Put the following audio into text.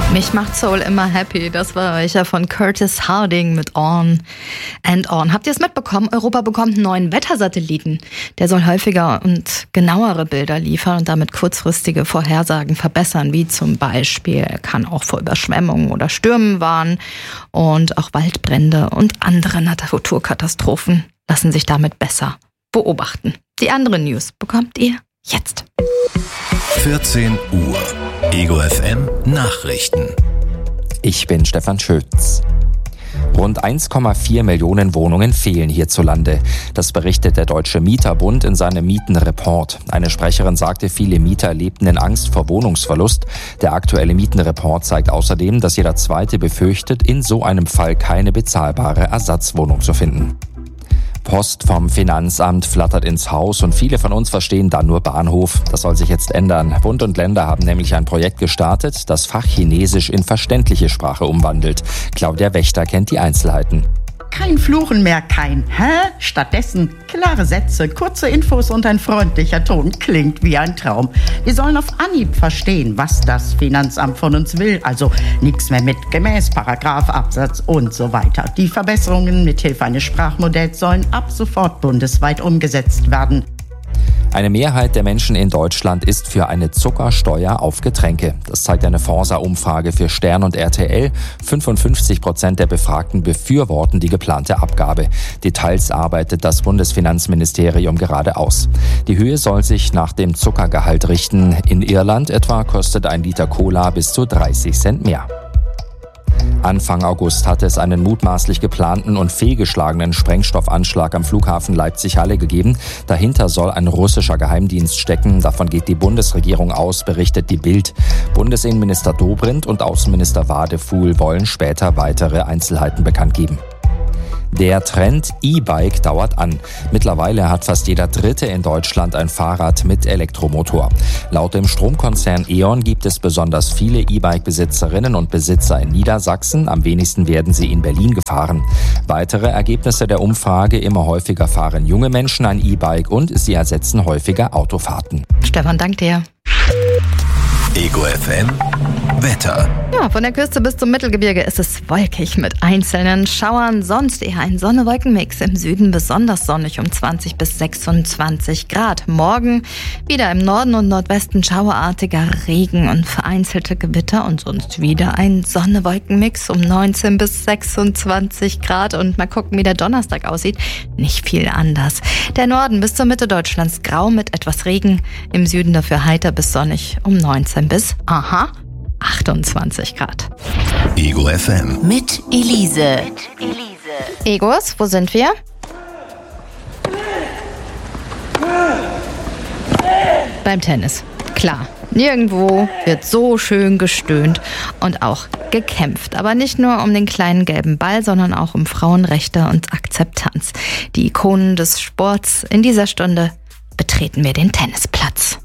Mich macht Soul immer happy. Das war welcher von Curtis Harding mit On and On. Habt ihr es mitbekommen? Europa bekommt einen neuen Wettersatelliten. Der soll häufiger und genauere Bilder liefern und damit kurzfristige Vorhersagen verbessern, wie zum Beispiel kann auch vor Überschwemmungen oder Stürmen warnen und auch Waldbrände und andere Naturkatastrophen lassen sich damit besser beobachten. Die anderen News bekommt ihr jetzt. 14 Uhr. Ego FM Nachrichten. Ich bin Stefan Schütz. Rund 1,4 Millionen Wohnungen fehlen hierzulande. Das berichtet der Deutsche Mieterbund in seinem Mietenreport. Eine Sprecherin sagte, viele Mieter lebten in Angst vor Wohnungsverlust. Der aktuelle Mietenreport zeigt außerdem, dass jeder Zweite befürchtet, in so einem Fall keine bezahlbare Ersatzwohnung zu finden. Post vom Finanzamt flattert ins Haus und viele von uns verstehen dann nur Bahnhof. Das soll sich jetzt ändern. Bund und Länder haben nämlich ein Projekt gestartet, das Fachchinesisch in verständliche Sprache umwandelt. Claudia Wächter kennt die Einzelheiten. Kein Fluchen mehr, kein Hä? Stattdessen klare Sätze, kurze Infos und ein freundlicher Ton. Klingt wie ein Traum. Wir sollen auf Anhieb verstehen, was das Finanzamt von uns will. Also nichts mehr mit gemäß, Paragraph, Absatz und so weiter. Die Verbesserungen mithilfe eines Sprachmodells sollen ab sofort bundesweit umgesetzt werden. Eine Mehrheit der Menschen in Deutschland ist für eine Zuckersteuer auf Getränke. Das zeigt eine Forsa-Umfrage für Stern und RTL. 55% der Befragten befürworten die geplante Abgabe. Details arbeitet das Bundesfinanzministerium gerade aus. Die Höhe soll sich nach dem Zuckergehalt richten. In Irland etwa kostet ein Liter Cola bis zu 30 Cent mehr. Anfang August hatte es einen mutmaßlich geplanten und fehlgeschlagenen Sprengstoffanschlag am Flughafen Leipzig-Halle gegeben. Dahinter soll ein russischer Geheimdienst stecken. Davon geht die Bundesregierung aus, berichtet die Bild. Bundesinnenminister Dobrindt und Außenminister Wadefuhl wollen später weitere Einzelheiten bekannt geben. Der Trend E-Bike dauert an. Mittlerweile hat fast jeder Dritte in Deutschland ein Fahrrad mit Elektromotor. Laut dem Stromkonzern E.ON gibt es besonders viele E-Bike-Besitzerinnen und Besitzer in Niedersachsen. Am wenigsten werden sie in Berlin gefahren. Weitere Ergebnisse der Umfrage: immer häufiger fahren junge Menschen ein E-Bike und sie ersetzen häufiger Autofahrten. Stefan, dank dir. Ego FM Wetter. Ja, von der Küste bis zum Mittelgebirge ist es wolkig mit einzelnen Schauern. Sonst eher ein Sonne-Wolken-Mix. Im Süden besonders sonnig um 20 bis 26 Grad. Morgen wieder im Norden und Nordwesten schauerartiger Regen und vereinzelte Gewitter. Und sonst wieder ein Sonne-Wolken-Mix um 19 bis 26 Grad. Und mal gucken, wie der Donnerstag aussieht. Nicht viel anders. Der Norden bis zur Mitte Deutschlands grau mit etwas Regen. Im Süden dafür heiter bis sonnig um 19 bis 28 Grad. Ego FM. Mit Elise. Egos, wo sind wir? Beim Tennis. Klar, nirgendwo wird so schön gestöhnt und auch gekämpft. Aber nicht nur um den kleinen gelben Ball, sondern auch um Frauenrechte und Akzeptanz. Die Ikonen des Sports in dieser Stunde betreten wir den Tennisplatz.